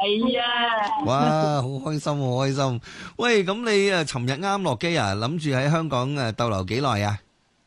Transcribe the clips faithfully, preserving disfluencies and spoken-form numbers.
係啊！ 哇，好開心，好開心。喂，咁你誒，尋日啱落機啊？諗住喺香港誒逗留幾耐啊？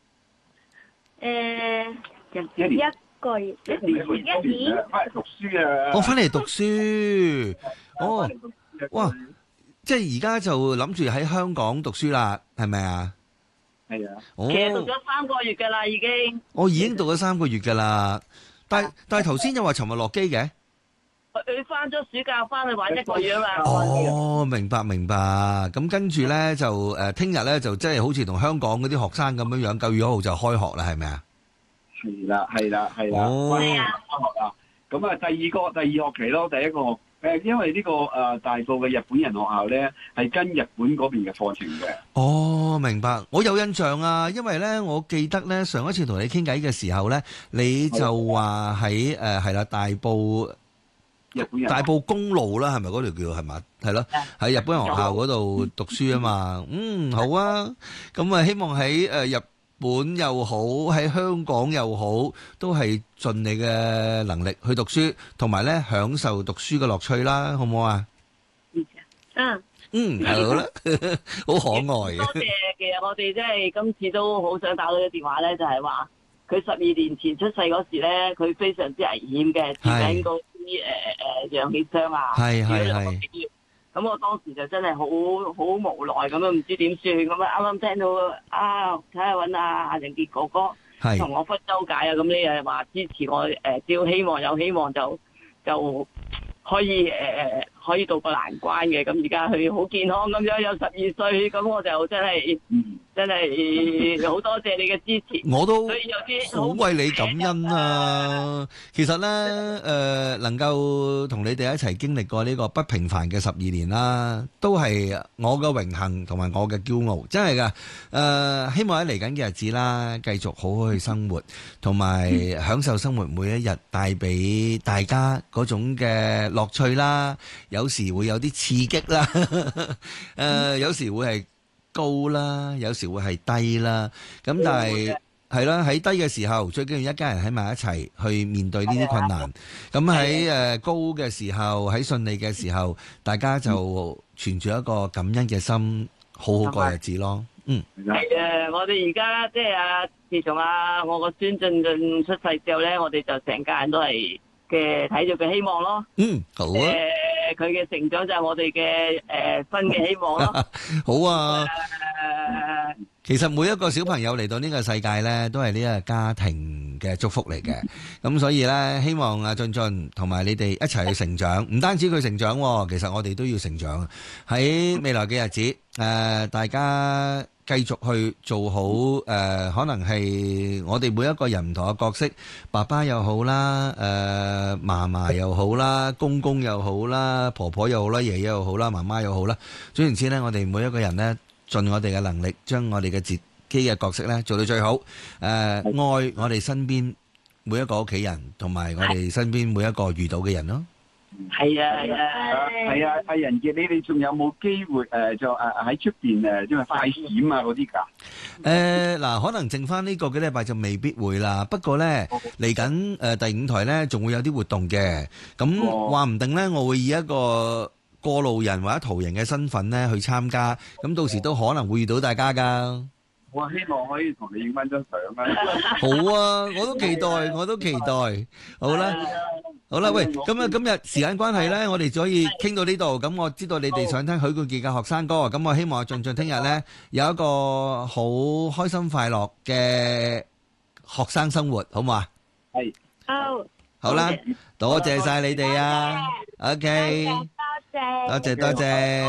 誒，一個月，一年，一年。 翻嚟讀書啊！ 我翻嚟讀書。哦，哇！即係而家就諗住喺香港讀書啦，係咪啊？ 係啊。 哦， 其實讀咗三個月噶啦，已經。 我已經讀咗三個月噶啦。但係但係頭先又話尋日落機嘅。 佢翻咗暑假翻去玩一個月啊嘛。 哦，明白明白。咁跟住咧就誒，聽日咧就即係好似同香港嗰啲學生咁樣樣，九月一號就開學啦，係咪啊？ 係啦，係啦，係啦。 哦。 開學啦。咁啊，第二個第二學期咯，第一個誒，因為呢個誒大埔嘅日本人學校咧係跟日本嗰邊嘅課程嘅。 哦，明白。我有印象啊，因為咧，我記得咧上一次同你傾偈嘅時候咧，你就話喺誒係啦大埔。大埔公路啦，係咪嗰條叫係嘛？係咯，喺日本學校嗰度讀書啊嘛。嗯，好啊。咁啊，希望喺誒日本又好，喺香港又好，都係盡你嘅能力去讀書，同埋咧享受讀書嘅樂趣啦，好唔好啊？ 嗯。 嗯，好啦，好可愛。 多謝，其實我哋即係今次都好想打到個電話咧，就係話佢十二年前出世嗰時咧，佢非常之危險嘅，住緊個。啲誒誒氧氣箱啊， 係係係。 咁我當時就真係好好無奈咁樣，唔知點算咁啊！啱啱聽到啊，睇下揾阿阿凌傑哥哥同我分周解啊，咁你誒話支持我誒，只要希望有希望就就可以誒誒可以渡過難關嘅。咁而家佢好健康咁樣，有十二歲，咁我就真係真係好多謝你嘅支持。 我都所以有啲好為你感恩啊！其實咧，誒能夠同你哋一齊經歷過呢個不平凡嘅十二年啦，都係我嘅榮幸同埋我嘅驕傲，真係噶。誒，希望喺嚟緊嘅日子啦，繼續好好去生活，同埋享受生活每一日帶俾大家嗰種嘅樂趣啦。有時會有啲刺激啦，誒，有時會係高啦，有時會係低啦，咁但係係啦，喺低嘅時候最緊要一家人喺埋一齊去面對呢啲困難，咁喺誒高嘅時候，喺順利嘅時候，大家就存住一個感恩嘅心，好好過日子咯。嗯， 係啊，我哋而家即係啊，自從啊我個孫俊俊出世之後咧，我哋就成家人都係嘅睇住佢希望咯。 嗯，好啊。誒， 佢嘅成長就係我哋嘅誒新嘅希望咯。 好啊。其實每一個小朋友嚟到呢個世界呢，都係呢個家庭嘅祝福嚟嘅。咁所以呢，希望阿俊俊同埋你哋一齊去成長，唔單止佢成長，其實我哋都要成長。喺未來嘅日子，誒、呃，大家繼續去做好誒、呃，可能係我哋每一個人唔同嘅角色，爸爸又好啦，誒、呃，嫲嫲又好啦，公公又好啦，婆婆又好啦，爺爺又好啦，媽媽又好啦。總言之呢，我哋每一個人呢，盡我哋嘅能力，將我哋嘅自己嘅角色咧做到最好。誒、呃，愛我哋身邊每一個屋企人，同埋我哋身邊每一個遇到嘅人咯。 係啊係啊係啊！阿仁傑，你哋仲有冇機會誒？就誒喺出邊誒，因為快閃啊嗰啲㗎？ 誒嗱，可能剩翻呢個幾禮拜就未必會啦。不過咧，嚟緊誒第五台咧，仲會有啲活動嘅。咁話唔定咧，我會以一個過路人或者途人嘅身份咧去參加，咁到時都可能會遇到大家噶。 我希望可以同你影翻張相啊！ 好啊，我都期待，我都期待。好啦，好啦，喂，咁啊，今日時間關係咧，我哋就可以傾到呢度。咁我知道你哋想聽許冠傑嘅學生歌，咁我希望阿俊俊聽日咧有一個好開心快樂嘅學生生活，好唔好啊？ 係。 好。 好啦，多謝晒你哋啊。OK。多謝多謝。